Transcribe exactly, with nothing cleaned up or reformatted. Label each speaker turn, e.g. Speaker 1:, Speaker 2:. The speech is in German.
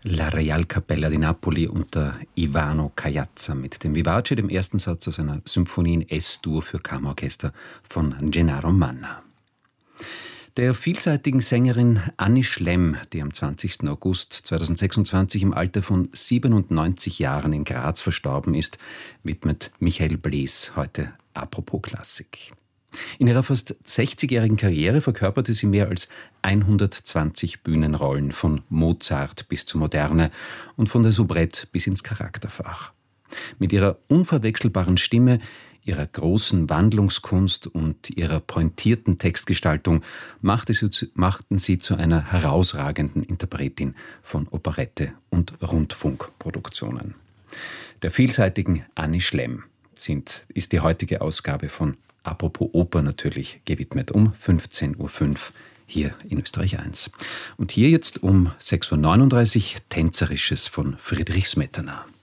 Speaker 1: La Real Capella di Napoli unter Ivano Caiazza mit dem Vivace, dem ersten Satz aus einer Symphonie in S-Dur für Kammerorchester von Gennaro Manna. Der vielseitigen Sängerin Annie Schlemm, die am zwanzigsten August zweitausendsechsundzwanzig im Alter von siebenundneunzig Jahren in Graz verstorben ist, widmet Michael Blees heute Apropos Klassik. In ihrer fast sechzigjährigen Karriere verkörperte sie mehr als hundertzwanzig Bühnenrollen, von Mozart bis zur Moderne und von der Soubrette bis ins Charakterfach. Mit ihrer unverwechselbaren Stimme, ihrer großen Wandlungskunst und ihrer pointierten Textgestaltung machte sie, machten sie zu einer herausragenden Interpretin von Operette- und Rundfunkproduktionen. Der vielseitigen Annie Schlemm sind, ist die heutige Ausgabe von Apropos Oper natürlich gewidmet um fünfzehn Uhr fünf hier in Österreich eins. Und hier jetzt um sechs Uhr neununddreißig Tänzerisches von Friedrich Smetana.